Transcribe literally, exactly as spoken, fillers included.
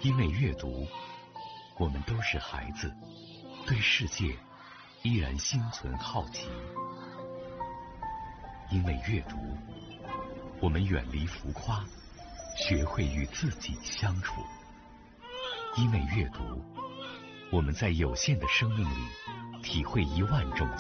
因为阅读，我们都是孩子，对世界依然心存好奇。因为阅读，我们远离浮夸，学会与自己相处。因为阅读，我们在有限的生命里体会一万种